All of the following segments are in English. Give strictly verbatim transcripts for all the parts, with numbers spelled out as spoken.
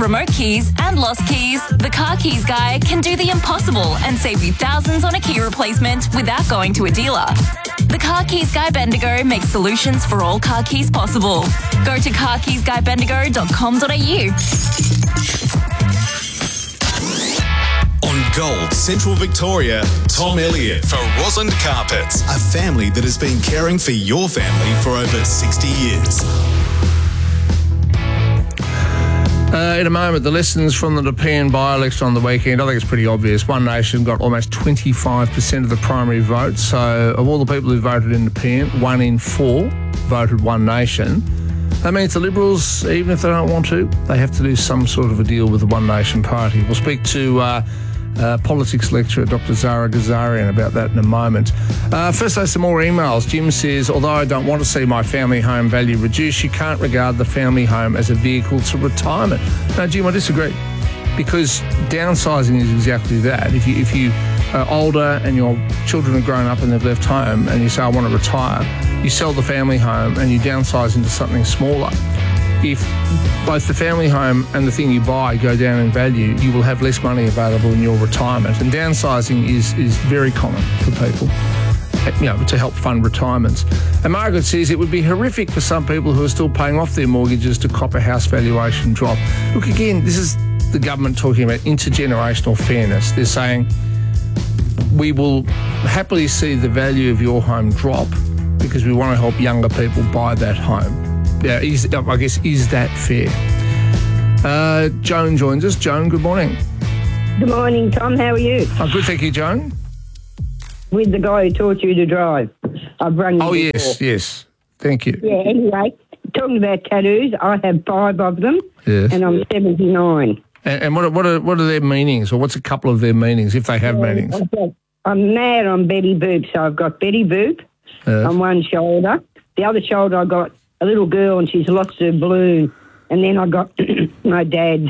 remote keys and lost keys, the Car Keys Guy can do the impossible and save you thousands on a key replacement without going to a dealer. The Car Keys Guy Bendigo makes solutions for all car keys possible. Go to car keys guy bendigo dot com dot a u. On Gold Central Victoria, Tom Elliott for Roslyn Carpets, a family that has been caring for your family for over sixty years. Uh, in a moment, the lessons from the Nepean by-election on the weekend. I think it's pretty obvious. One Nation got almost twenty-five percent of the primary vote. So of all the people who voted in Nepean, one in four voted One Nation. That means the Liberals, even if they don't want to, they have to do some sort of a deal with the One Nation party. We'll speak to uh, uh, politics lecturer Doctor Zara Ghazarian about that in a moment. Uh, first, though, some more emails. Jim says, although I don't want to see my family home value reduce, you can't regard the family home as a vehicle to retirement. No, Jim, I disagree, because downsizing is exactly that. If you if you are older and your children are grown up and they've left home and you say, I want to retire, you sell the family home and you downsize into something smaller. If both the family home and the thing you buy go down in value, you will have less money available in your retirement. And downsizing is is very common for people, you know, to help fund retirements. And Margaret says it would be horrific for some people who are still paying off their mortgages to cop a house valuation drop. Look, again, this is the government talking about intergenerational fairness. They're saying we will happily see the value of your home drop because we want to help younger people buy that home. Yeah, is, I guess, is that fair? Uh, Joan joins us. Joan, good morning. Good morning, Tom. How are you? I'm good, thank you, Joan. With the guy who taught you to drive. I've run you Oh, before. yes, yes. Thank you. Yeah, anyway, talking about tattoos, I have five of them, Yes. and I'm seventy-nine. And, and what, are, what, are, what are their meanings, or what's a couple of their meanings, if they have Yeah, meanings? I've got- I'm mad on Betty Boop, so I've got Betty Boop Yes. on one shoulder. The other shoulder, I got a little girl, and she's lost her balloon. And then I got my dad's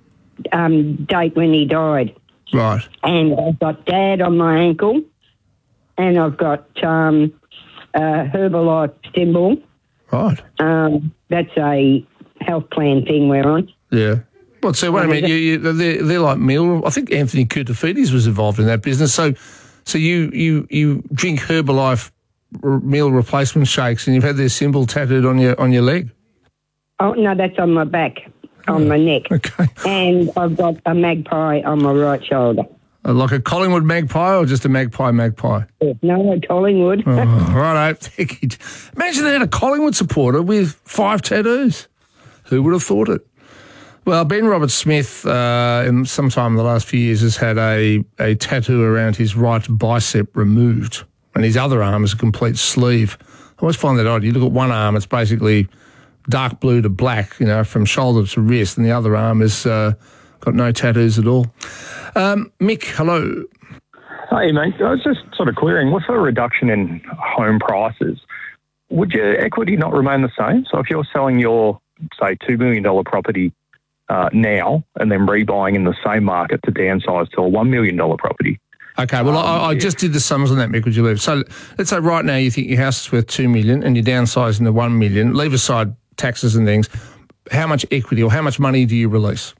um, date when he died. Right. And I've got Dad on my ankle, and I've got um, uh, Herbalife symbol. Right. Um, that's a health plan thing we're on. Yeah. Well, so wait a minute. You, you, they're, they're like meal. I think Anthony Koutafidis was involved in that business. So, so you you you drink Herbalife r- meal replacement shakes, and you've had their symbol tattooed on your on your leg. Oh, no, that's on my back, on Oh, my neck. Okay. And I've got a magpie on my right shoulder. Uh, like a Collingwood magpie, or just a magpie magpie? No, Collingwood. Oh, righto. Thank you. Imagine they had a Collingwood supporter with five tattoos. Who would have thought it? Well, Ben Roberts-Smith, uh, in sometime in the last few years, has had a, a tattoo around his right bicep removed, and his other arm is a complete sleeve. I always find that odd. You look at one arm, it's basically dark blue to black, you know, from shoulder to wrist, and the other arm has uh, got no tattoos at all. Um, Mick, hello. Hey, mate. I was just sort of querying, what's the reduction in home prices? Would your equity not remain the same? So if you're selling your, say, two million dollars property uh, now and then rebuying in the same market to downsize to a one million dollars property. Okay, well, um, I, I yeah. just did the sums on that, Mick, would you believe? So let's say right now you think your house is worth two million dollars and you're downsizing to one million dollars, leave aside taxes and things. How much equity or how much money do you release?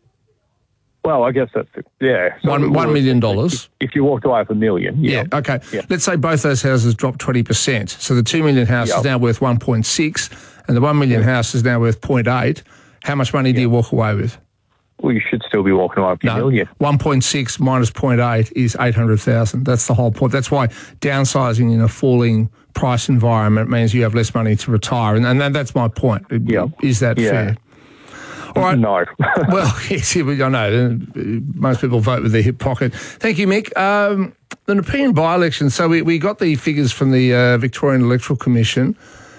Well, I guess that's, yeah. So One- one million dollars. If you walked away with a million, yeah. Yeah, okay. Yeah. Let's say both those houses drop twenty percent. So the two million dollars house is Yep. now worth one point six and the one million dollars house is now worth zero point eight. How much money do you walk away with? Well, you should still be walking away with a million. one point six minus zero point eight is eight hundred thousand. That's the whole point. That's why downsizing in a falling price environment means you have less money to retire. And, and that's my point. Yeah. Is that Yeah. fair? All right. No. Well, yes, I know. Most people vote with their hip pocket. Thank you, Mick. Um, the Nepean by-election, so we, we got the figures from the uh, Victorian Electoral Commission.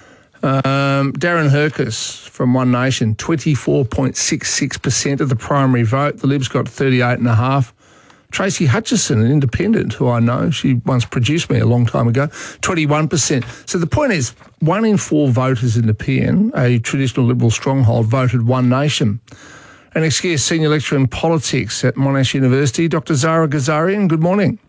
Um, Darren Hercus from One Nation, twenty-four point six six percent of the primary vote. The Libs got thirty-eight point five. Tracy Hutchison, an independent who I know, she once produced me a long time ago, twenty-one percent. So the point is, one in four voters in Nepean, a traditional Liberal stronghold, voted One Nation. An ex-senior lecturer in politics at Monash University, Doctor Zara Ghazarian, good morning.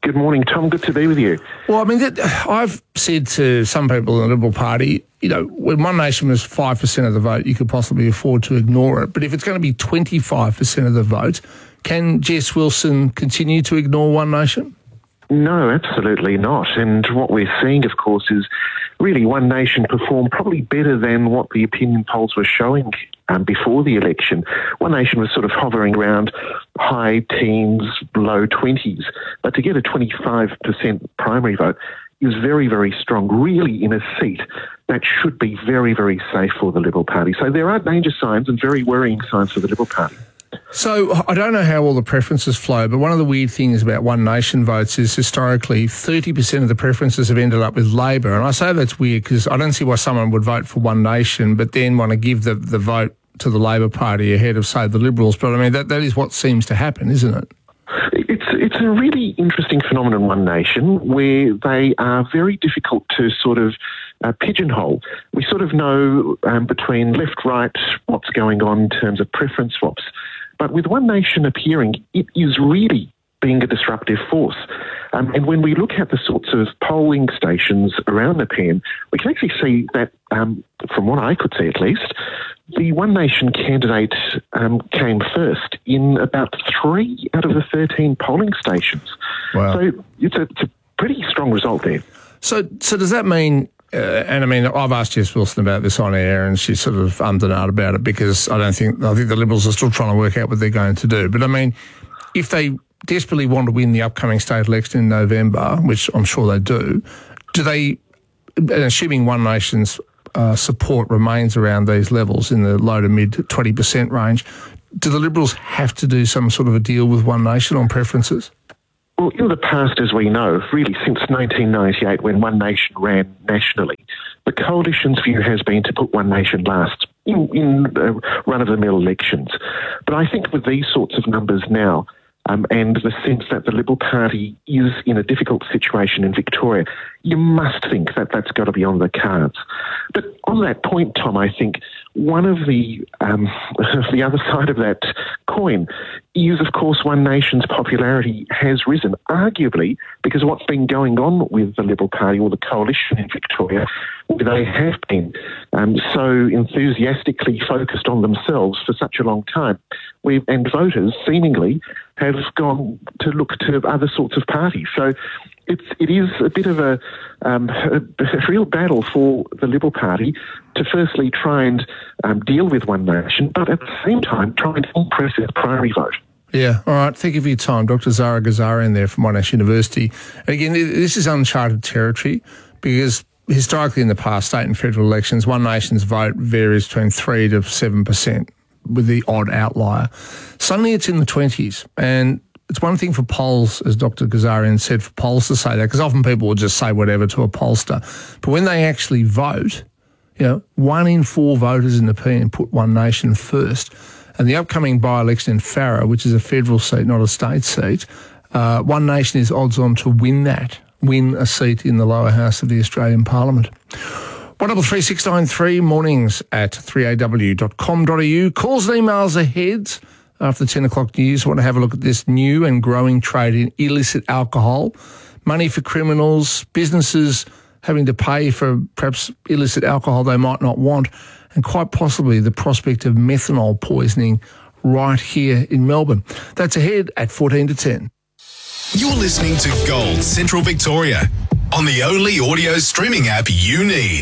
Good morning, Tom. Good to be with you. Well, I mean, that, I've said to some people in the Liberal Party, you know, when One Nation was five percent of the vote, you could possibly afford to ignore it. But if it's going to be twenty-five percent of the vote, can Jess Wilson continue to ignore One Nation? No, absolutely not. And what we're seeing, of course, is really One Nation performed probably better than what the opinion polls were showing um, before the election. One Nation was sort of hovering around high teens, low twenties. But to get a twenty-five percent primary vote is very, very strong, really in a seat that should be very, very safe for the Liberal Party. So there are danger signs and very worrying signs for the Liberal Party. So I don't know how all the preferences flow, but one of the weird things about One Nation votes is historically thirty percent of the preferences have ended up with Labor. And I say that's weird because I don't see why someone would vote for One Nation but then want to give the, the vote to the Labor Party ahead of, say, the Liberals. But I mean, that, that is what seems to happen, isn't it? It's it's a really interesting phenomenon, One Nation, where they are very difficult to sort of uh, pigeonhole. We sort of know um, between left, right, what's going on in terms of preference swaps. But with One Nation appearing, it is really being a disruptive force. Um, and when we look at the sorts of polling stations around the P M, we can actually see that, um, from what I could see at least, the One Nation candidate um, came first in about three out of the thirteen polling stations. Wow. So it's a, it's a pretty strong result there. So, so does that mean... Uh, and I mean, I've asked Jess Wilson about this on air, and she's sort of ummed and ahed about it because I don't think I think the Liberals are still trying to work out what they're going to do. But I mean, if they desperately want to win the upcoming state election in November, which I'm sure they do, do they? Assuming One Nation's uh, support remains around these levels in the low to mid twenty percent range, do the Liberals have to do some sort of a deal with One Nation on preferences? Well, in the past, as we know, really since nineteen ninety-eight, when One Nation ran nationally, the coalition's view has been to put One Nation last in, in uh, run-of-the-mill elections. But I think with these sorts of numbers now, um, and the sense that the Liberal Party is in a difficult situation in Victoria, you must think that that's got to be on the cards. But on that point, Tom, I think one of the um, the other side of that coin is, of course, One Nation's popularity has risen, arguably because of what's been going on with the Liberal Party or the coalition in Victoria, where they have been um, so enthusiastically focused on themselves for such a long time, where, and voters seemingly have gone to look to other sorts of parties. So it's it is a bit of a, um, a, a real battle for the Liberal Party to firstly try and um, deal with One Nation, but at the same time try and impress their primary vote. Yeah, all right. Thank you for your time. Doctor Zara Ghazarian there from Monash University. And again, this is uncharted territory because historically in the past, state and federal elections, One Nation's vote varies between three to seven percent with the odd outlier. Suddenly it's in the twenties, and it's one thing for polls, as Doctor Ghazarian said, for polls to say that, because often people will just say whatever to a pollster. But when they actually vote, you know, one in four voters in the P M put One Nation first. And the upcoming by-election in Farrer, which is a federal seat, not a state seat, uh, One Nation is odds on to win that, win a seat in the lower house of the Australian Parliament. one double three six nine three, mornings at three a w dot com dot a u. Calls and emails ahead after the ten o'clock news. I want to have a look at this new and growing trade in illicit alcohol, money for criminals, businesses having to pay for perhaps illicit alcohol they might not want, and quite possibly the prospect of methanol poisoning right here in Melbourne. That's ahead at fourteen to ten. You're listening to Gold Central Victoria on the only audio streaming app you need.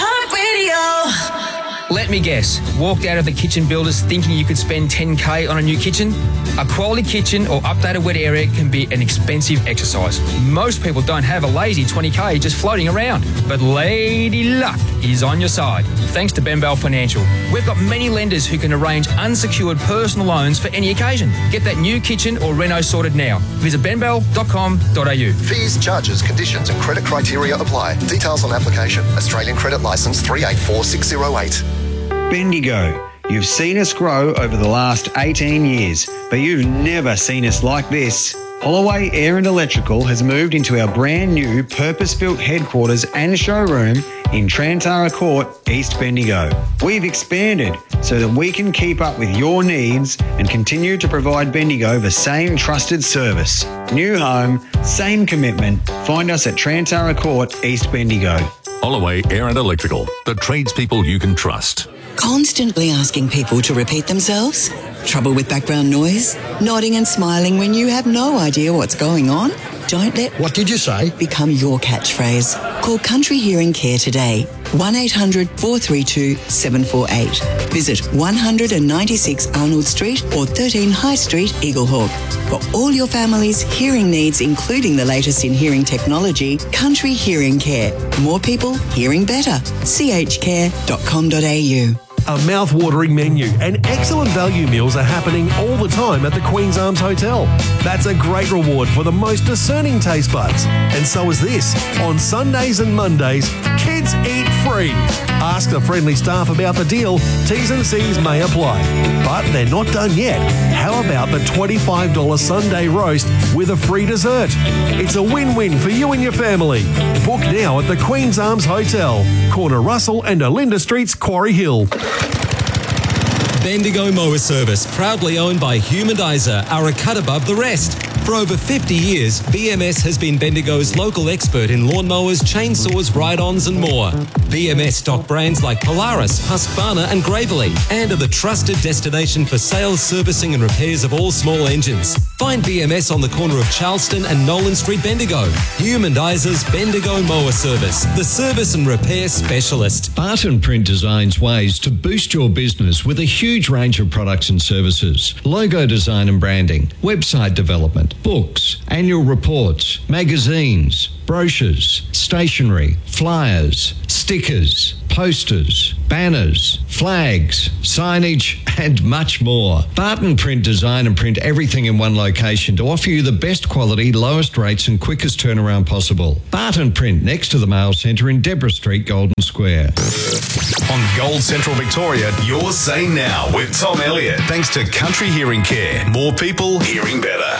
iHeartRadio. Let me guess, walked out of the kitchen builders thinking you could spend ten K on a new kitchen? A quality kitchen or updated wet area can be an expensive exercise. Most people don't have a lazy twenty K just floating around. But Lady Luck is on your side, thanks to Benbell Financial. We've got many lenders who can arrange unsecured personal loans for any occasion. Get that new kitchen or reno sorted now. Visit benbell dot com dot a u. Fees, charges, conditions and credit criteria apply. Details on application. Australian Credit Licence three eight four six zero eight. Bendigo. You've seen us grow over the last eighteen years, but you've never seen us like this. Holloway Air and Electrical has moved into our brand new purpose-built headquarters and showroom in Trantara Court, East Bendigo. We've expanded so that we can keep up with your needs and continue to provide Bendigo the same trusted service. New home, same commitment. Find us at Trantara Court, East Bendigo. Holloway Air and Electrical, the tradespeople you can trust. Constantly asking people to repeat themselves? Trouble with background noise? Nodding and smiling when you have no idea what's going on? Don't let What did you say? become your catchphrase. Call Country Hearing Care today. one eight hundred four three two seven four eight. Visit one ninety-six Arnold Street or thirteen High Street, Eaglehawk. For all your family's hearing needs, including the latest in hearing technology, Country Hearing Care. More people hearing better. c h care dot com dot a u. A mouth-watering menu and excellent value meals are happening all the time at the Queen's Arms Hotel. That's a great reward for the most discerning taste buds. And so is this. On Sundays and Mondays, kids eat free. Ask the friendly staff about the deal. T's and C's may apply. But they're not done yet. How about the twenty-five dollars Sunday roast with a free dessert? It's a win-win for you and your family. Book now at the Queen's Arms Hotel, corner Russell and Olinda Streets, Quarry Hill. Bendigo Mower Service, proudly owned by Humandizer, are a cut above the rest. For over fifty years, B M S has been Bendigo's local expert in lawnmowers, chainsaws, ride-ons and more. B M S stock brands like Polaris, Husqvarna and Gravely, and are the trusted destination for sales, servicing and repairs of all small engines. Find B M S on the corner of Charleston and Nolan Street, Bendigo. Humandizer's Bendigo Mower Service, the service and repair specialist. Barton Print designs ways to boost your business with a huge range of products and services. Logo design and branding, website development, books, annual reports, magazines, brochures, stationery, flyers, stickers, posters, banners, flags, signage, and much more. Barton Print design and print everything in one location to offer you the best quality, lowest rates and quickest turnaround possible. Barton Print, next to the Mail Centre in Deborah Street, Golden Square. On Gold Central Victoria, you're Say Now with Tom Elliott. Thanks to Country Hearing Care. More people hearing better.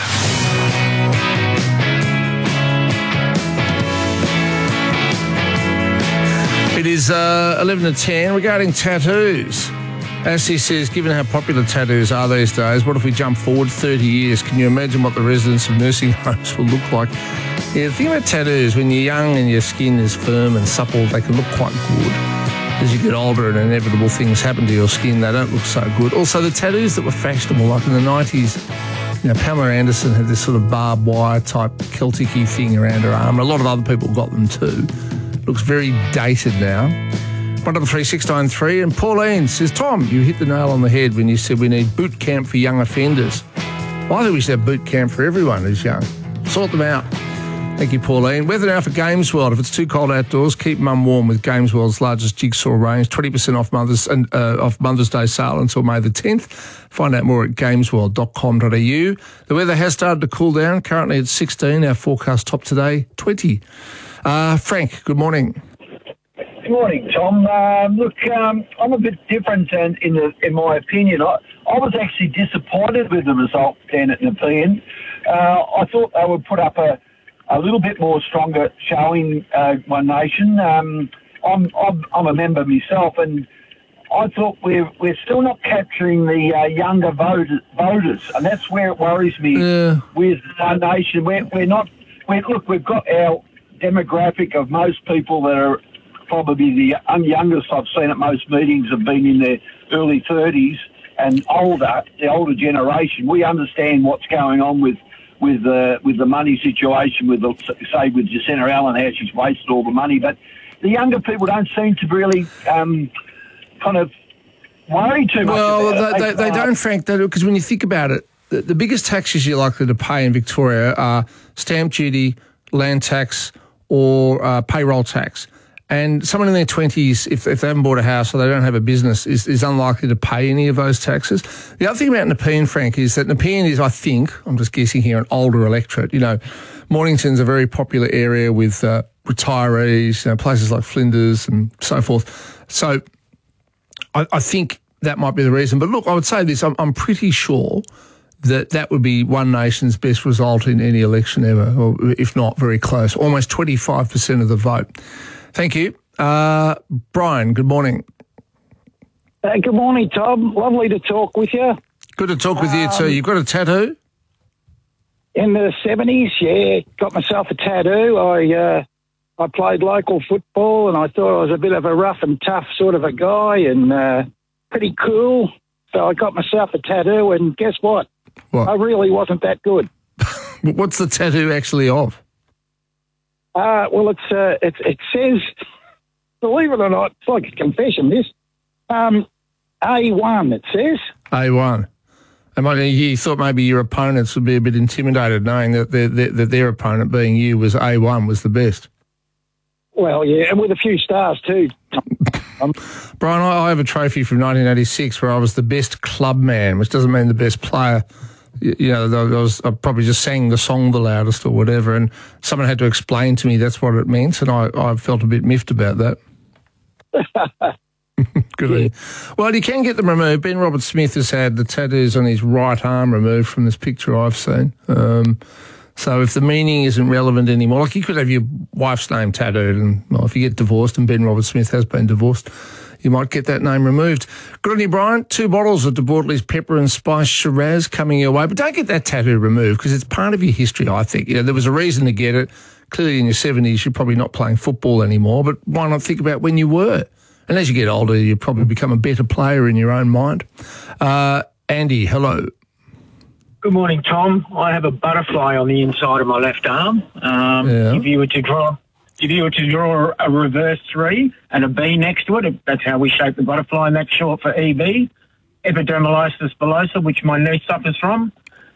It is uh, eleven to ten. Regarding tattoos, Ashley says, given how popular tattoos are these days, what if we jump forward thirty years? Can you imagine what the residents of nursing homes will look like? Yeah, the thing about tattoos, when you're young and your skin is firm and supple, they can look quite good. As you get older and inevitable things happen to your skin, they don't look so good. Also, the tattoos that were fashionable, like in the nineties, you know, Pamela Anderson had this sort of barbed wire type Celtic-y thing around her arm. A lot of other people got them too. Looks very dated now. one double three six nine three. And Pauline says, Tom, you hit the nail on the head when you said we need boot camp for young offenders. Well, I think we should have boot camp for everyone who's young. Sort them out. Thank you, Pauline. Weather now for Games World. If it's too cold outdoors, keep mum warm with Games World's largest jigsaw range. twenty percent off Mother's uh, off Mother's Day sale until May the tenth. Find out more at games world dot com dot a u. The weather has started to cool down. Currently it's sixteen. Our forecast top today, twenty. Uh, Frank, good morning. Good morning, Tom. Um, look, um, I'm a bit different in in, the, in my opinion. I, I was actually disappointed with the result down at Nepean. Uh, I thought they would put up a, a little bit more stronger showing, uh, One Nation. Um, I'm, I'm I'm a member myself, and I thought we're we're still not capturing the uh, younger voters, voters, and that's where it worries me yeah. with One Nation. We're we're not. We're, look, we've got our demographic of most people that are probably the youngest I've seen at most meetings have been in their early thirties and older, the older generation. We understand what's going on with with the with the money situation, with the, say with Jacinta Allen, how she's wasted all the money, but the younger people don't seem to really um, kind of worry too much. Well, about they, it. they, they don't, Frank, because when you think about it, the, the biggest taxes you're likely to pay in Victoria are stamp duty, land tax, or uh, payroll tax. And someone in their twenties, if, if they haven't bought a house or they don't have a business, is, is unlikely to pay any of those taxes. The other thing about Nepean, Frank, is that Nepean is, I think, I'm just guessing here, an older electorate. You know, Mornington's a very popular area with uh, retirees, you know, places like Flinders and so forth. So I, I think that might be the reason. But look, I would say this, I'm, I'm pretty sure that that would be One Nation's best result in any election ever, or if not very close. Almost twenty-five percent of the vote. Thank you. Uh, Brian, good morning. Uh, good morning, Tom. Lovely to talk with you. Good to talk with um, you too. You've got a tattoo? In the seventies, yeah. Got myself a tattoo. I uh, I played local football and I thought I was a bit of a rough and tough sort of a guy and uh, pretty cool. So I got myself a tattoo and guess what? What? I really wasn't that good. What's the tattoo actually of? Uh, well, it's uh, it, it says, believe it or not, it's like a confession, this. Um, A one, it says. A one. And you thought maybe your opponents would be a bit intimidated knowing that their, their, that their opponent, being you, was A one, was the best. Well, yeah, and with a few stars too. Um, Brian, I have a trophy from nineteen eighty-six where I was the best club man, which doesn't mean the best player. You know, I, was, I probably just sang the song the loudest or whatever, and someone had to explain to me that's what it meant, and I, I felt a bit miffed about that. Good on you. Well, you can get them removed. Ben Robert Smith has had the tattoos on his right arm removed from this picture I've seen. Um, so if the meaning isn't relevant anymore, like you could have your wife's name tattooed, and well, if you get divorced, and Ben Robert Smith has been divorced, you might get that name removed. Good on you, Brian. Two bottles of De Bortley's Pepper and Spice Shiraz coming your way. But don't get that tattoo removed because it's part of your history, I think. You know, there was a reason to get it. Clearly in your seventies, you're probably not playing football anymore, but why not think about when you were? And as you get older, you probably become a better player in your own mind. Uh, Andy, hello. Good morning, Tom. I have a butterfly on the inside of my left arm. Um, Yeah. If you were to draw, if you were to draw a reverse three and a B next to it, that's how we shape the butterfly, and that's short for E B, epidermolysis bullosa, which my niece suffers from.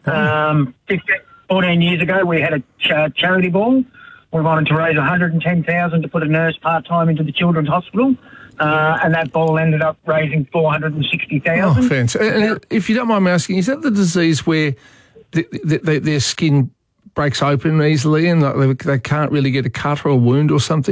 Um, fifteen, fourteen years ago, we had a ch- charity ball. We wanted to raise one hundred ten thousand dollars to put a nurse part-time into the children's hospital. Uh, and that ball ended up raising four hundred sixty thousand dollars. Oh, fantastic. And if you don't mind me asking, is that the disease where the, the, the, their skin breaks open easily and they, they can't really get a cut or a wound or something?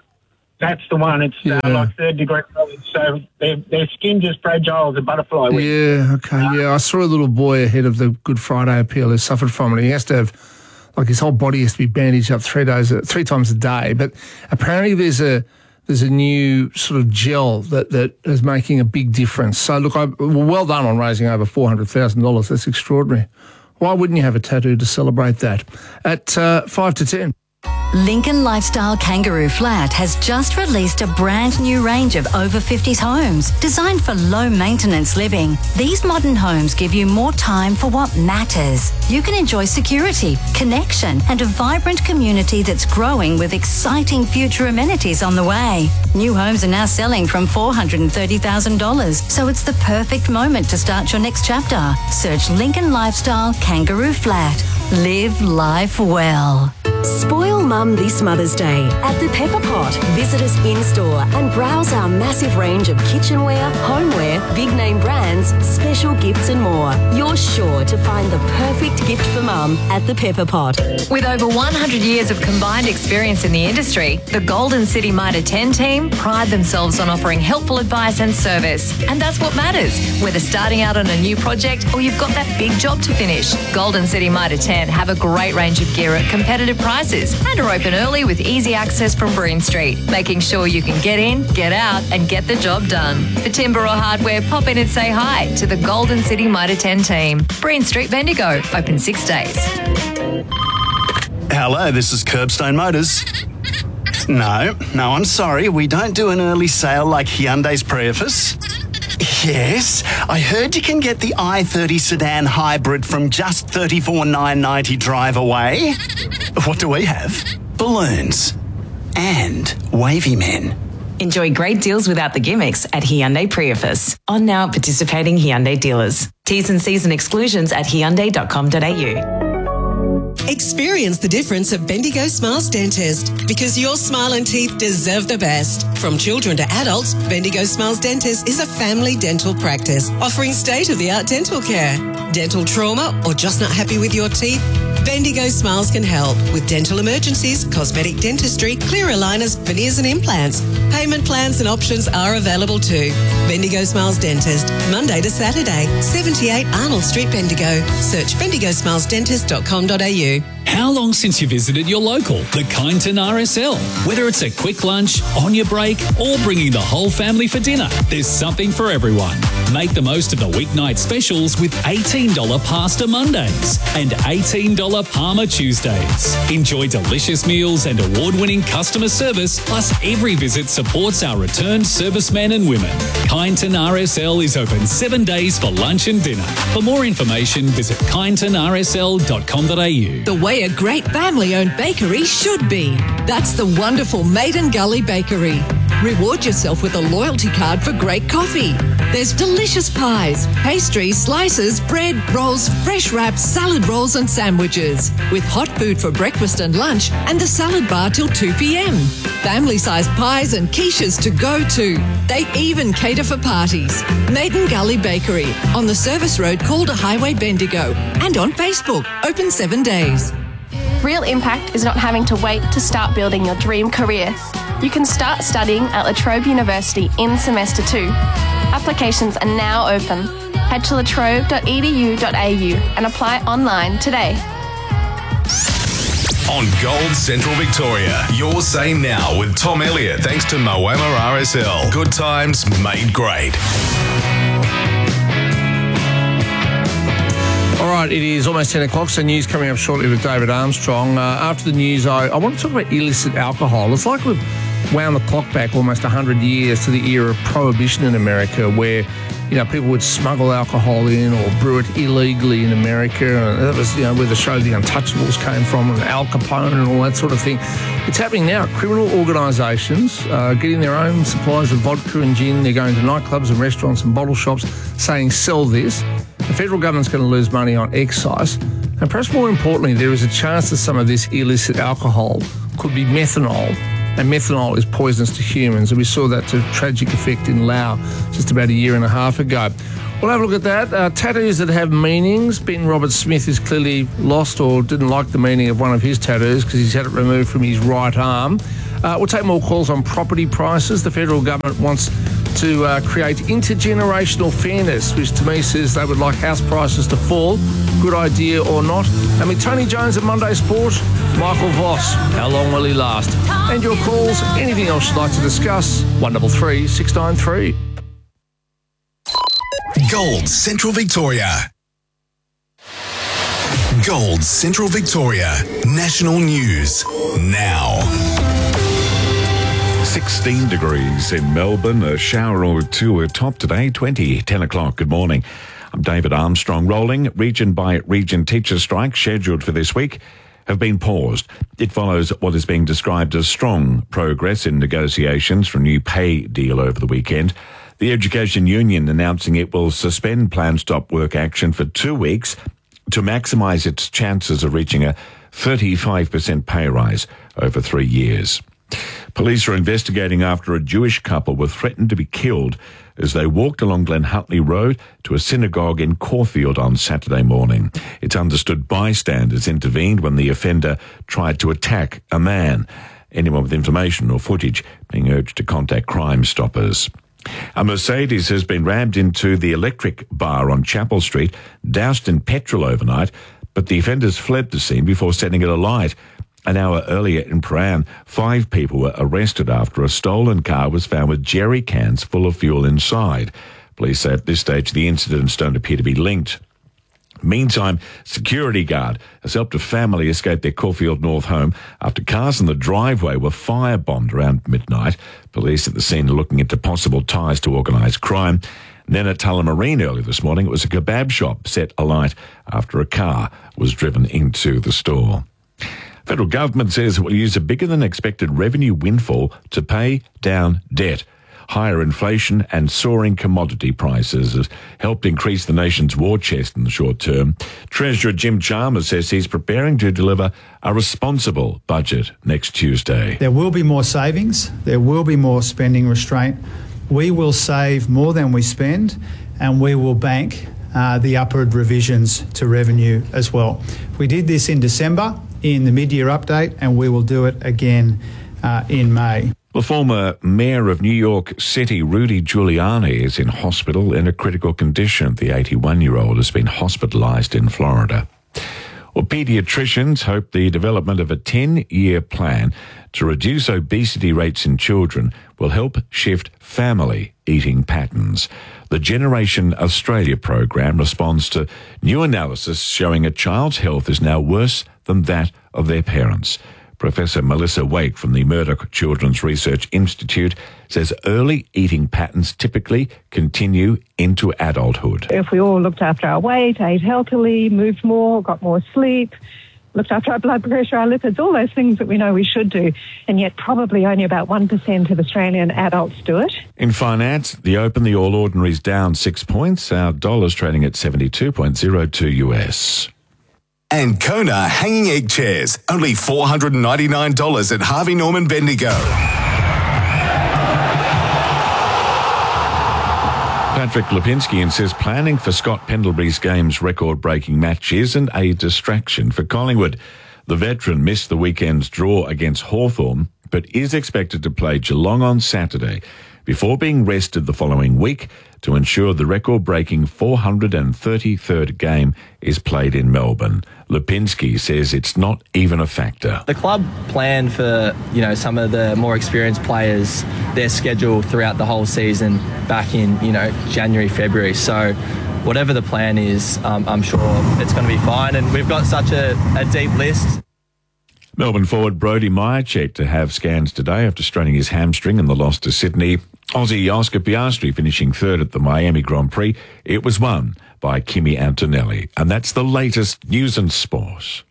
That's the one. It's uh, Yeah. like third degree. So their, their skin just fragile as a butterfly wing. Yeah, okay, yeah. I saw a little boy ahead of the Good Friday appeal who suffered from it. He has to have, like his whole body has to be bandaged up three days, three times a day. But apparently there's a there's a new sort of gel that, that is making a big difference. So look, I, well done on raising over four hundred thousand dollars. That's extraordinary. Why wouldn't you have a tattoo to celebrate that? At uh, five to ten. Lincoln Lifestyle Kangaroo Flat has just released a brand new range of over fifties homes designed for low maintenance living. These modern homes give you more time for what matters. You can enjoy security, connection, and a vibrant community that's growing with exciting future amenities on the way. New homes are now selling from four hundred thirty thousand dollars, so it's the perfect moment to start your next chapter. Search Lincoln Lifestyle Kangaroo Flat. Live life well. Spoil Mum this Mother's Day at the Pepper Pot. Visit us in-store and browse our massive range of kitchenware, homeware, big-name brands, special gifts and more. You're sure to find the perfect gift for Mum at the Pepper Pot. With over one hundred years of combined experience in the industry, the Golden City Mitre ten team pride themselves on offering helpful advice and service. And that's what matters, whether starting out on a new project or you've got that big job to finish. Golden City Mitre ten have a great range of gear at competitive prices and are open early with easy access from Breen Street, making sure you can get in, get out and get the job done. For timber or hardware, pop in and say hi to the Golden City Mitre ten team. Breen Street, Bendigo, open six days. Hello, this is Curbstone Motors. No, no, I'm sorry. We don't do an early sale like Hyundai's Prius. Yes, I heard you can get the i thirty sedan hybrid from just thirty-four thousand nine hundred ninety drive away. What do we have? Balloons. And wavy men. Enjoy great deals without the gimmicks at Hyundai Prius. On now at participating Hyundai dealers. T's and C's and exclusions at hyundai dot com dot a u. Experience the difference of Bendigo Smiles Dentist, because your smile and teeth deserve the best. From children to adults, Bendigo Smiles Dentist is a family dental practice offering state-of-the-art dental care. Dental trauma or just not happy with your teeth? Bendigo Smiles can help with dental emergencies, cosmetic dentistry, clear aligners, veneers and implants. Payment plans and options are available too. Bendigo Smiles Dentist, Monday to Saturday, seventy-eight Arnold Street, Bendigo. Search bendigo smiles dentist dot com dot a u. How long since you visited your local, the Kyneton R S L? Whether it's a quick lunch, on your break, or bringing the whole family for dinner, there's something for everyone. Make the most of the weeknight specials with eighteen dollars Pasta Mondays and eighteen dollars Parma Tuesdays. Enjoy delicious meals and award-winning customer service, plus every visit supports our returned servicemen and women. Kyneton R S L is open seven days for lunch and dinner. For more information, visit kyneton r s l dot com dot a u. The way a great family-owned bakery should be. That's the wonderful Maiden Gully Bakery. Reward yourself with a loyalty card for great coffee. There's delicious pies, pastries, slices, bread, rolls, fresh wraps, salad rolls and sandwiches. With hot food for breakfast and lunch and the salad bar till two p.m. Family-sized pies and quiches to go to. They even cater for parties. Maiden Gully Bakery on the service road Calder Highway, Bendigo, and on Facebook. Open seven days. Real impact is not having to wait to start building your dream career. You can start studying at La Trobe University in semester two. Applications are now open. Head to latrobe dot e d u dot a u and apply online today. On Gold Central Victoria, your say now with Tom Elliott, thanks to Moama R S L. Good times made great. All right, it is almost ten o'clock, so news coming up shortly with David Armstrong. Uh, after the news, I, I want to talk about illicit alcohol. It's like we've wound the clock back almost one hundred years to the era of prohibition in America, where, you know, people would smuggle alcohol in or brew it illegally in America. And that was, you know, where the show The Untouchables came from, and Al Capone and all that sort of thing. It's happening now. Criminal organisations uh, getting their own supplies of vodka and gin. They're going to nightclubs and restaurants and bottle shops saying, sell this. The federal government's going to lose money on excise. And perhaps more importantly, there is a chance that some of this illicit alcohol could be methanol. And methanol is poisonous to humans. And we saw that to tragic effect in Laos just about a year and a half ago. We'll have a look at that. Uh, tattoos that have meanings. Ben Robert Smith is clearly lost or didn't like the meaning of one of his tattoos because he's had it removed from his right arm. Uh, we'll take more calls on property prices. The federal government wants to uh, create intergenerational fairness, which to me says they would like house prices to fall. Good idea or not? And with Tony Jones at Monday Sport, Michael Voss, how long will he last? And your calls, anything else you'd like to discuss, one three three, six nine three. Gold Central Victoria. Gold Central Victoria. National news now. sixteen degrees in Melbourne, a shower or two at top today, twenty, ten o'clock. Good morning. I'm David Armstrong. Rolling region by region teacher strikes scheduled for this week have been paused. It follows what is being described as strong progress in negotiations for a new pay deal over the weekend. The Education Union announcing it will suspend planned stop work action for two weeks to maximise its chances of reaching a thirty-five percent pay rise over three years. Police are investigating after a Jewish couple were threatened to be killed as they walked along Glen Hutley Road to a synagogue in Caulfield on Saturday morning. It's understood bystanders intervened when the offender tried to attack a man. Anyone with information or footage being urged to contact Crime Stoppers. A Mercedes has been rammed into the Electric Bar on Chapel Street, doused in petrol overnight, but the offenders fled the scene before setting it alight. An hour earlier in Prahran, five people were arrested after a stolen car was found with jerry cans full of fuel inside. Police say at this stage the incidents don't appear to be linked. Meantime, security guard has helped a family escape their Caulfield North home after cars in the driveway were firebombed around midnight. Police at the scene are looking into possible ties to organised crime. And then at Tullamarine early this morning, it was a kebab shop set alight after a car was driven into the store. Federal government says it will use a bigger than expected revenue windfall to pay down debt. Higher inflation and soaring commodity prices has helped increase the nation's war chest in the short term. Treasurer Jim Chalmers says he's preparing to deliver a responsible budget next Tuesday. There will be more savings. There will be more spending restraint. We will save more than we spend, and we will bank uh, the upward revisions to revenue as well. We did this in December in the mid-year update, and we will do it again uh, in May. The former mayor of New York City, Rudy Giuliani, is in hospital in a critical condition. The eighty-one-year-old has been hospitalised in Florida. Well, paediatricians hope the development of a ten-year plan to reduce obesity rates in children will help shift family eating patterns. The Generation Australia program responds to new analysis showing a child's health is now worse than that of their parents. Professor Melissa Wake from the Murdoch Children's Research Institute says early eating patterns typically continue into adulthood. If we all looked after our weight, ate healthily, moved more, got more sleep, looked after our blood pressure, our lipids, all those things that we know we should do, and yet probably only about one percent of Australian adults do it. In finance, the Open, the All Ordinary's down six points. Our dollar's trading at seventy-two point oh two U S. And Kona hanging egg chairs, only four hundred ninety-nine dollars at Harvey Norman Bendigo. Patrick Lipinski says planning for Scott Pendlebury's game's record-breaking match isn't a distraction for Collingwood. The veteran missed the weekend's draw against Hawthorn, but is expected to play Geelong on Saturday before being rested the following week to ensure the record-breaking four hundred thirty-third game is played in Melbourne. Lipinski says it's not even a factor. The club planned for, you know, some of the more experienced players, their schedule throughout the whole season back in, you know, January, February. So whatever the plan is, um, I'm sure it's going to be fine. And we've got such a, a deep list. Melbourne forward Brody Meyer checked to have scans today after straining his hamstring in the loss to Sydney. Aussie Oscar Piastri finishing third at the Miami Grand Prix. It was won by Kimi Antonelli. And that's the latest news and sport.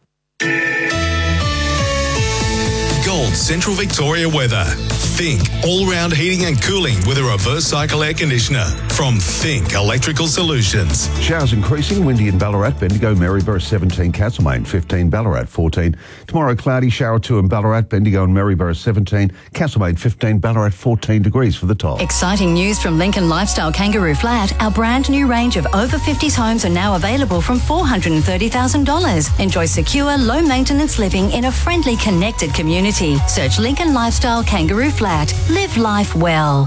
Gold Central Victoria weather. Think all-round heating and cooling with a reverse cycle air conditioner from Think Electrical Solutions. Showers increasing, windy in Ballarat, Bendigo, Maryborough seventeen, Castlemaine fifteen, Ballarat fourteen. Tomorrow cloudy, shower two in Ballarat, Bendigo and Maryborough seventeen, Castlemaine fifteen, Ballarat fourteen degrees for the top. Exciting news from Lincoln Lifestyle Kangaroo Flat. Our brand new range of over fifties homes are now available from four hundred thirty thousand dollars. Enjoy secure, low maintenance living in a friendly, connected community. Search Lincoln Lifestyle Kangaroo Flat. Live life well.